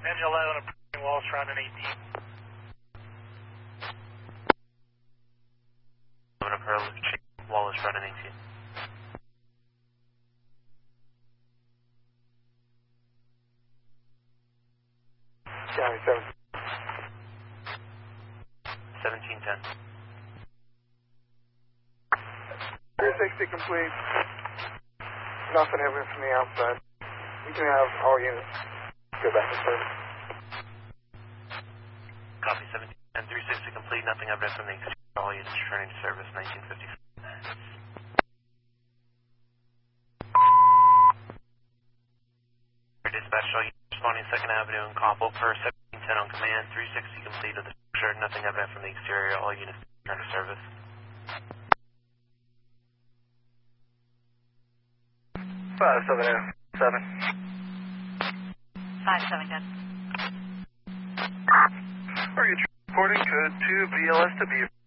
Engine 11 approaching Wallace running 18. 11 approaching Wallace running 18. County 7. 1710. 360 complete. Nothing evident from the outside. We can have all units go back to service. Copy 1710. 360 complete. Nothing evident from the exterior. All units returning to service 1955. Dispatch, all units responding 2nd Avenue and Coppell per 1710 on command. 360 complete of the structure. Nothing evident from the exterior. All units return to service. 5707. 5710. Are you reporting code 2 BLS to be